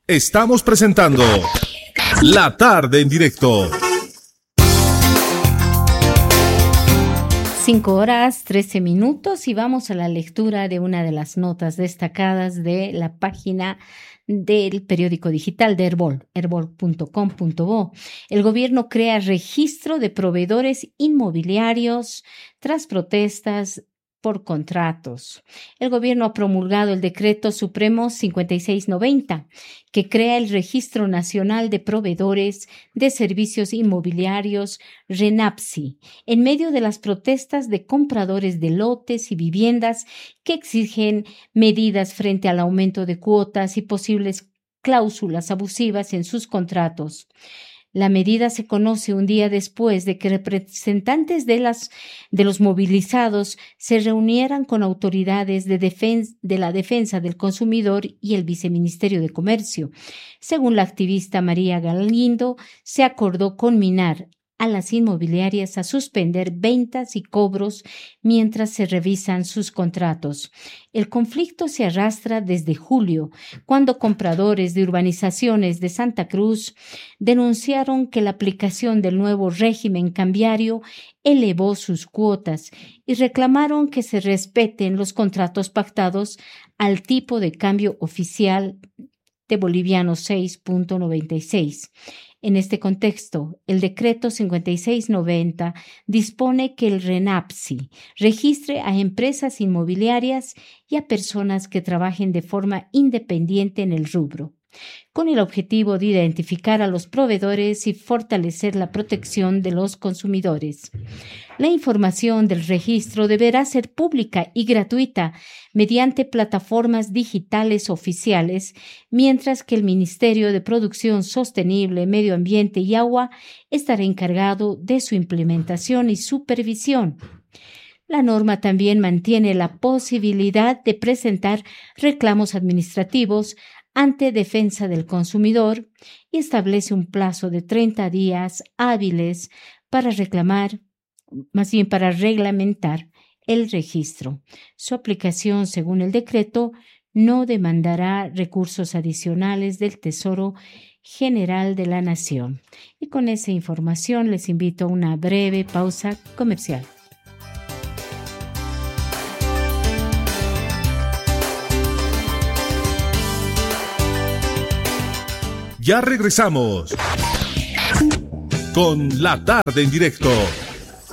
Estamos presentando La Tarde en Directo. 5:13 y vamos a la lectura de una de las notas destacadas de la página del periódico digital de Herbol, herbol.com.bo. El gobierno crea registro de proveedores inmobiliarios tras protestas por contratos. El gobierno ha promulgado el Decreto Supremo 5690, que crea el Registro Nacional de Proveedores de Servicios Inmobiliarios, RENAPSI, en medio de las protestas de compradores de lotes y viviendas que exigen medidas frente al aumento de cuotas y posibles cláusulas abusivas en sus contratos. La medida se conoce un día después de que representantes de los movilizados se reunieran con autoridades de la defensa del consumidor y el Viceministerio de Comercio. Según la activista María Galindo, se acordó conminar a las inmobiliarias a suspender ventas y cobros mientras se revisan sus contratos. El conflicto se arrastra desde julio, cuando compradores de urbanizaciones de Santa Cruz denunciaron que la aplicación del nuevo régimen cambiario elevó sus cuotas y reclamaron que se respeten los contratos pactados al tipo de cambio oficial de boliviano 6.96. En este contexto, el Decreto 5690 dispone que el RENAPSI registre a empresas inmobiliarias y a personas que trabajen de forma independiente en el rubro, con el objetivo de identificar a los proveedores y fortalecer la protección de los consumidores. La información del registro deberá ser pública y gratuita mediante plataformas digitales oficiales, mientras que el Ministerio de Producción Sostenible, Medio Ambiente y Agua estará encargado de su implementación y supervisión. La norma también mantiene la posibilidad de presentar reclamos administrativos ante defensa del consumidor y establece un plazo de 30 días hábiles para reglamentar el registro. Su aplicación, según el decreto, no demandará recursos adicionales del Tesoro General de la Nación. Y con esa información les invito a una breve pausa comercial. Ya regresamos con La Tarde en Directo